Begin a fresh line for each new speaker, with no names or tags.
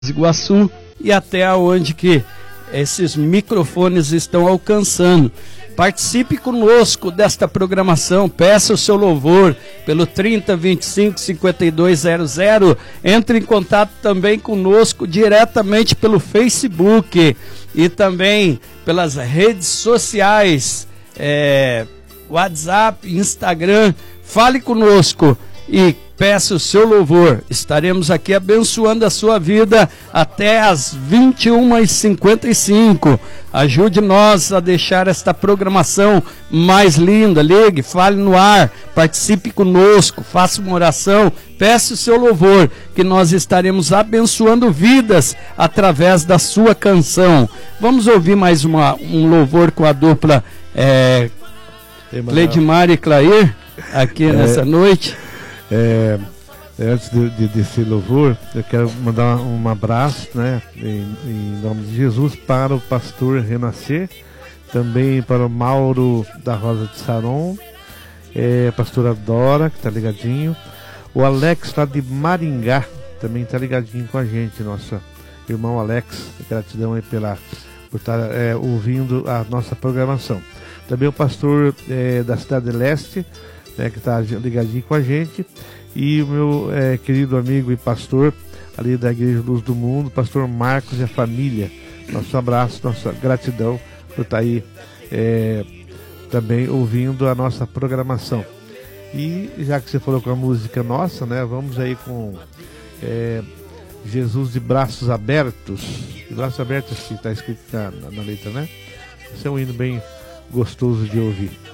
Iguaçu e até onde que esses microfones estão alcançando. Participe conosco desta programação, peça o seu louvor pelo 3025-5200. Entre em contato também conosco diretamente pelo Facebook e também pelas redes sociais, WhatsApp, Instagram. Fale conosco e peça o seu louvor. Estaremos aqui abençoando a sua vida até às 21h55. Ajude-nós a deixar esta programação mais linda. Ligue, fale no ar, participe conosco, faça uma oração, peça o seu louvor, que nós estaremos abençoando vidas através da sua canção. Vamos ouvir mais um louvor com a dupla Cleidmar e Clair aqui nessa noite.
Antes desse louvor, eu quero mandar um abraço, né, em nome de Jesus, para o pastor Renascer, também para o Mauro da Rosa de Saron, a pastora Dora, que está ligadinho, o Alex lá de Maringá, também está ligadinho com a gente, nosso irmão Alex. Gratidão aí por estar ouvindo a nossa programação. Também o pastor da Cidade Leste, que está ligadinho com a gente, e o meu querido amigo e pastor ali da Igreja Luz do Mundo, pastor Marcos e a família. Nosso abraço, nossa gratidão por estar aí também ouvindo a nossa programação. E já que você falou com a música nossa, né, vamos aí com Jesus de Braços Abertos. De Braços Abertos, que está escrito na letra, né? Esse é um hino bem gostoso de ouvir.